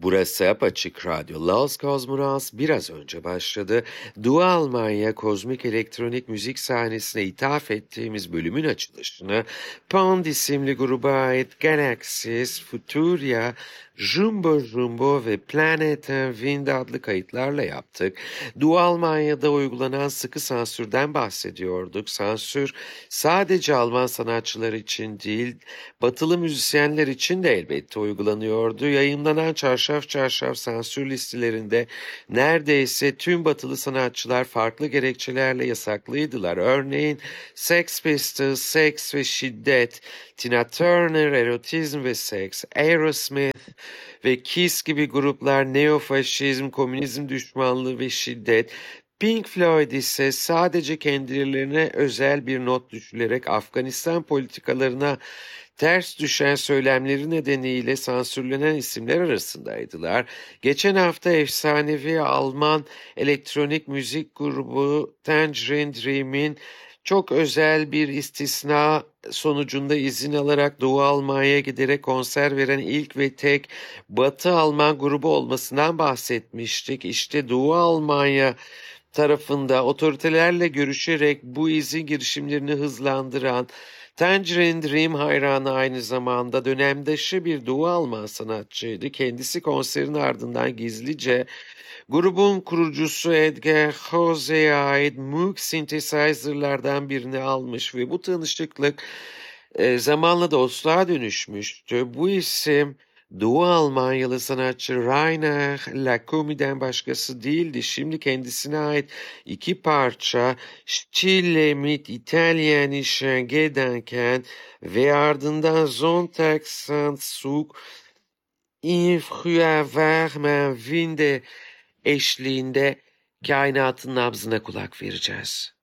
Burası Apaçık Radyo. Los Cosmonauts biraz önce başladı. Doğu Almanya kozmik elektronik müzik sahnesine ithaf ettiğimiz bölümün açılışını Pond isimli gruba ait Galaxis, Futuria, Jumbo Jumbo ve Planet and Wind adlı kayıtlarla yaptık. Doğu Almanya'da uygulanan sıkı sansürden bahsediyorduk. Sansür sadece Alman sanatçılar için değil, batılı müzisyenler için de elbette uygulanıyordu. Yayınlanan çarşaf çarşaf sansür listelerinde neredeyse tüm batılı sanatçılar farklı gerekçelerle yasaklıydılar. Örneğin Sex Pistols, seks ve şiddet, Tina Turner, erotizm ve seks, Aerosmith ve Kiss gibi gruplar neofaşizm, komünizm düşmanlığı ve şiddet, Pink Floyd ise sadece kendilerine özel bir not düşülerek Afganistan politikalarına ters düşen söylemleri nedeniyle sansürlenen isimler arasındaydılar. Geçen hafta efsanevi Alman elektronik müzik grubu Tangerine Dream'in çok özel bir istisna sonucunda izin alarak Doğu Almanya'ya giderek konser veren ilk ve tek Batı Alman grubu olmasından bahsetmiştik. İşte Doğu Almanya tarafında otoritelerle görüşerek bu izin girişimlerini hızlandıran Tangerine Dream hayranı aynı zamanda dönemdaşı bir Doğu Alman sanatçıydı. Kendisi konserin ardından gizlice grubun kurucusu Edgar Jose'ye ait Moog synthesizer'lardan birini almış ve bu tanışıklık zamanla dostluğa dönüşmüştü. Bu isim Doğu Almanyalı sanatçı Rainer Lacomi'den başkası değildi. Şimdi kendisine ait iki parça Stille mit Italienischen Gedanken ve ardından Sonntag Zug im Frühjahr warmen Winde eşliğinde kainatın nabzına kulak vereceğiz.